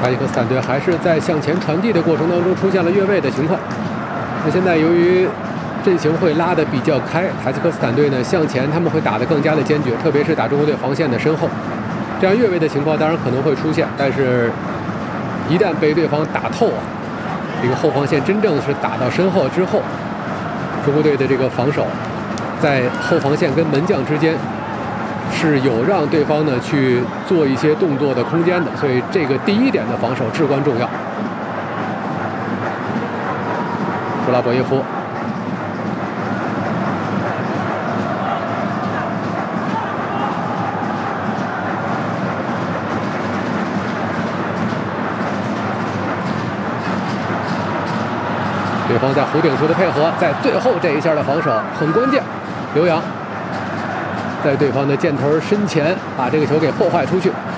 塔吉克斯坦队还是在向前传递的过程当中出现了越位的情况。那现在由于阵型会拉得比较开，塔吉克斯坦队呢向前他们会打得更加的坚决，特别是打中国队防线的身后，这样越位的情况当然可能会出现，但是一旦被对方打透啊，这个后防线真正是打到身后之后，中国队的这个防守在后防线跟门将之间是有让对方呢去做一些动作的空间的，所以这个第一点的防守至关重要。布拉博耶夫。对方在弧顶处的配合，在最后这一下的防守很关键。刘洋在对方的箭头身前把这个球给破坏出去。